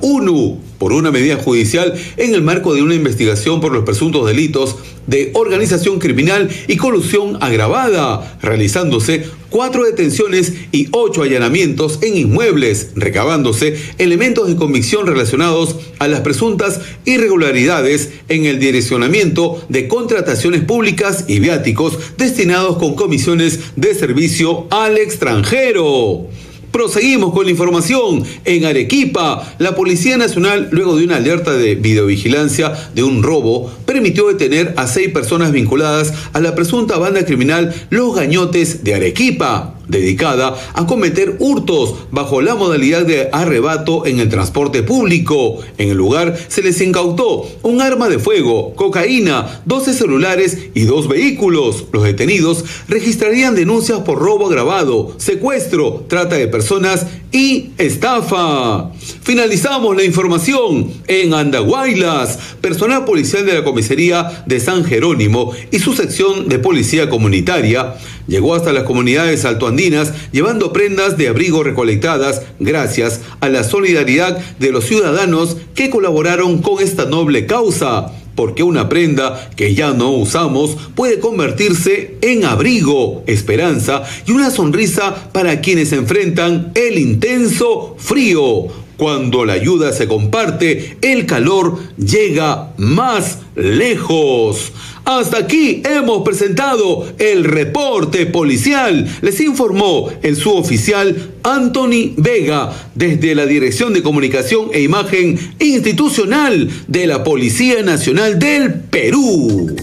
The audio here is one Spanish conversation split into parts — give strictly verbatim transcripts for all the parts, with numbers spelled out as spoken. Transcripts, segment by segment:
uno por una medida judicial en el marco de una investigación por los presuntos delitos de organización criminal y colusión agravada, realizándose cuatro detenciones y ocho allanamientos en inmuebles, recabándose elementos de convicción relacionados a las presuntas irregularidades en el direccionamiento de contrataciones públicas y viáticos destinados con comisiones de servicio al extranjero. Proseguimos con la información. En Arequipa, la Policía Nacional, luego de una alerta de videovigilancia de un robo, permitió detener a seis personas vinculadas a la presunta banda criminal Los Gañotes de Arequipa, dedicada a cometer hurtos bajo la modalidad de arrebato en el transporte público. En el lugar se les incautó un arma de fuego, cocaína, doce celulares y dos vehículos. Los detenidos registrarían denuncias por robo agravado, secuestro, trata de personas y estafa. Finalizamos la información. En Andahuaylas, personal policial de la comisaría de San Jerónimo y su sección de policía comunitaria llegó hasta las comunidades altoandinas llevando prendas de abrigo recolectadas gracias a la solidaridad de los ciudadanos que colaboraron con esta noble causa. Porque una prenda que ya no usamos puede convertirse en abrigo, esperanza y una sonrisa para quienes enfrentan el intenso frío. Cuando la ayuda se comparte, el calor llega más lejos. Hasta aquí hemos presentado el reporte policial. Les informó el suboficial Anthony Vega desde la Dirección de Comunicación e Imagen Institucional de la Policía Nacional del Perú.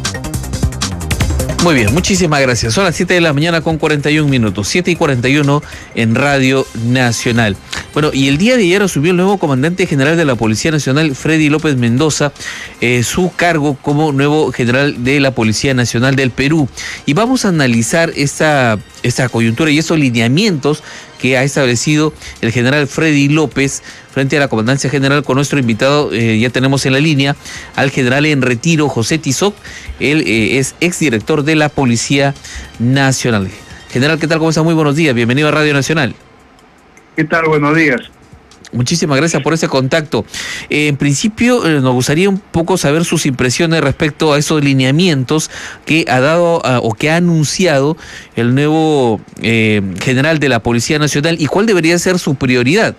Muy bien, muchísimas gracias. Son las siete de la mañana con cuarenta y un minutos, siete y cuarenta y uno en Radio Nacional. Bueno, y el día de ayer asumió el nuevo comandante general de la Policía Nacional, Freddy López Mendoza, eh, su cargo como nuevo general de la Policía Nacional del Perú. Y vamos a analizar esta, esta coyuntura y esos lineamientos que ha establecido el general Freddy López frente a la Comandancia General con nuestro invitado. Eh, ya tenemos en la línea al general en retiro, José Tizoc. Él eh, es exdirector de la Policía Nacional. General, ¿qué tal? ¿Cómo está? Muy buenos días. Bienvenido a Radio Nacional. ¿Qué tal? Buenos días. Muchísimas gracias por ese contacto. Eh, en principio, eh, nos gustaría un poco saber sus impresiones respecto a esos lineamientos que ha dado uh, o que ha anunciado el nuevo eh, general de la Policía Nacional y cuál debería ser su prioridad.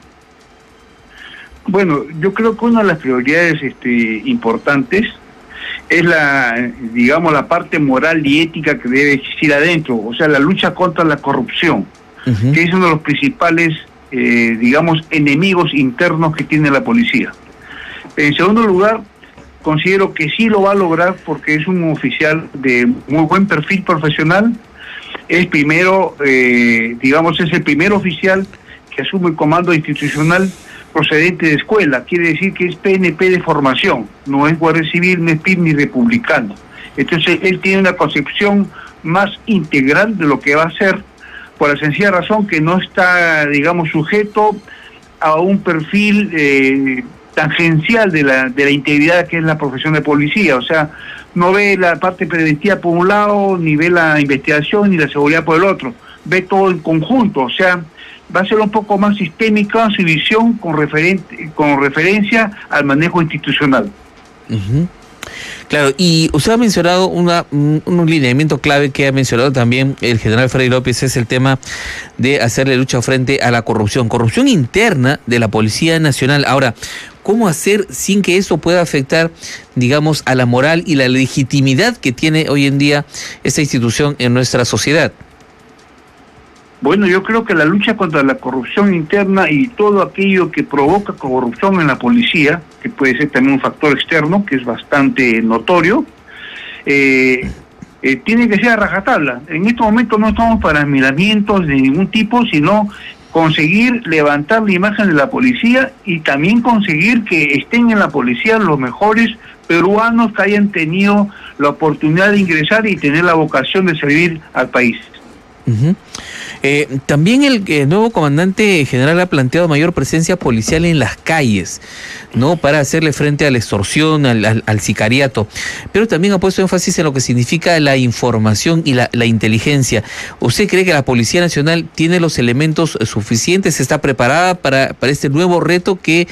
Bueno, yo creo que una de las prioridades este, importantes es la, digamos, la parte moral y ética que debe existir adentro, o sea, la lucha contra la corrupción, uh-huh. que es uno de los principales Eh, digamos, enemigos internos que tiene la policía. En segundo lugar, considero que sí lo va a lograr porque es un oficial de muy buen perfil profesional. Es primero, eh, digamos, es el primer oficial que asume el comando institucional procedente de escuela. Quiere decir que es P N P de formación, no es guardia civil, no es P I B ni republicano. Entonces, él tiene una concepción más integral de lo que va a hacer, por la sencilla razón que no está, digamos, sujeto a un perfil eh, tangencial de la de la integridad que es la profesión de policía. O sea, no ve la parte preventiva por un lado, ni ve la investigación, ni la seguridad por el otro. Ve todo en conjunto. O sea, va a ser un poco más sistémica su visión con, referente, con referencia al manejo institucional. Uh-huh. Claro, y usted ha mencionado una, un, un lineamiento clave que ha mencionado también el general Freddy López, es el tema de hacerle lucha frente a la corrupción, corrupción interna de la Policía Nacional. Ahora, ¿cómo hacer sin que eso pueda afectar, digamos, a la moral y la legitimidad que tiene hoy en día esta institución en nuestra sociedad? Bueno, yo creo que la lucha contra la corrupción interna y todo aquello que provoca corrupción en la policía, que puede ser también un factor externo, que es bastante notorio, eh, eh, tiene que ser a rajatabla. En este momento no estamos para miramientos de ningún tipo, sino conseguir levantar la imagen de la policía y también conseguir que estén en la policía los mejores peruanos que hayan tenido la oportunidad de ingresar y tener la vocación de servir al país. Uh-huh. Eh, también el eh, nuevo comandante general ha planteado mayor presencia policial en las calles, ¿no? Para hacerle frente a la extorsión, al, al, al sicariato, pero también ha puesto énfasis en lo que significa la información y la, la inteligencia. ¿Usted cree que la Policía Nacional tiene los elementos suficientes, está preparada para, para este nuevo reto que